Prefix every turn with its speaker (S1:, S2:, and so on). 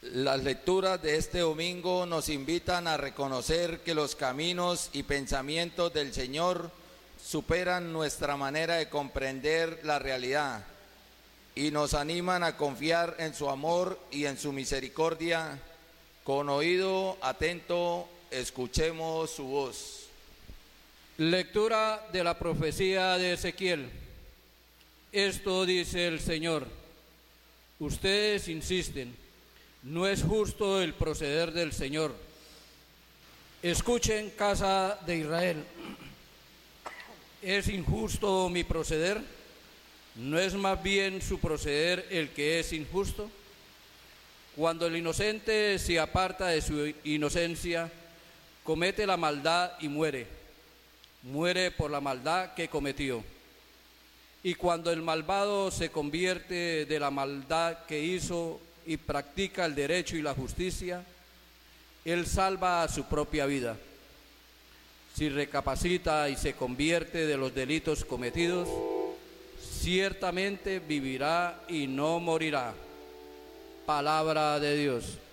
S1: Las lecturas de este domingo nos invitan a reconocer que los caminos y pensamientos del Señor superan nuestra manera de comprender la realidad y nos animan a confiar en su amor y en su misericordia. Con oído atento, escuchemos su voz.
S2: Lectura de la profecía de Ezequiel. Esto dice el Señor: ustedes insisten, no es justo el proceder del Señor. Escuchen, casa de Israel, ¿es injusto mi proceder? ¿No es más bien su proceder el que es injusto? Cuando el inocente se aparta de su inocencia, comete la maldad y muere por la maldad que cometió. Y cuando el malvado se convierte de la maldad que hizo y practica el derecho y la justicia, él salva su propia vida. Si recapacita y se convierte de los delitos cometidos, ciertamente vivirá y no morirá. Palabra de Dios.